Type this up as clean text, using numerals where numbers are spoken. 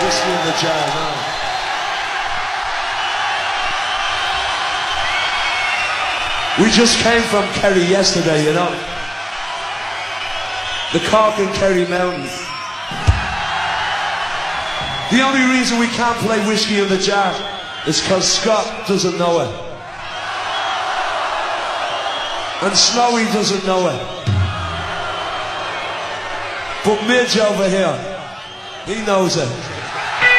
Whiskey in the jar now. We just came from Kerry yesterday, you know. The Cork and Kerry Mountains. The only reason we can't play Whiskey in the Jar is because Scott doesn't know it. And Snowy doesn't know it. But Midge over here, he knows it.